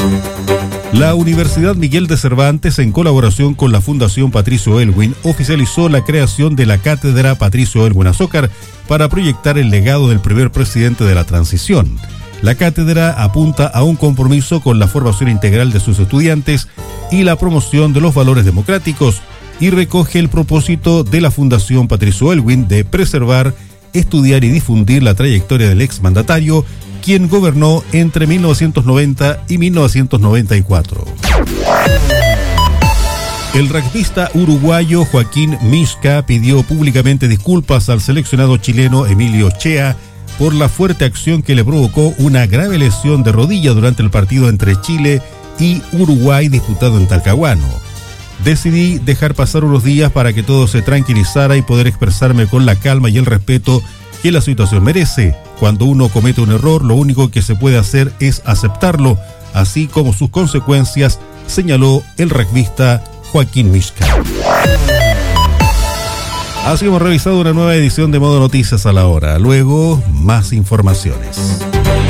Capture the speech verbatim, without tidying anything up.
La Universidad Miguel de Cervantes, en colaboración con la Fundación Patricio Aylwin, oficializó la creación de la Cátedra Patricio Aylwin Azócar para proyectar el legado del primer presidente de la transición. La cátedra apunta a un compromiso con la formación integral de sus estudiantes y la promoción de los valores democráticos, y recoge el propósito de la Fundación Patricio Aylwin de preservar, estudiar y difundir la trayectoria del exmandatario, quien gobernó entre mil novecientos noventa y mil novecientos noventa y cuatro. El rugbyista uruguayo Joaquín Mishka pidió públicamente disculpas al seleccionado chileno Emilio Chea por la fuerte acción que le provocó una grave lesión de rodilla durante el partido entre Chile y Uruguay disputado en Talcahuano. Decidí dejar pasar unos días para que todo se tranquilizara y poder expresarme con la calma y el respeto que la situación merece. Cuando uno comete un error, lo único que se puede hacer es aceptarlo, así como sus consecuencias, señaló el rugbyista Joaquín Mishka. Así hemos revisado una nueva edición de Modo Noticias a la hora. Luego, más informaciones.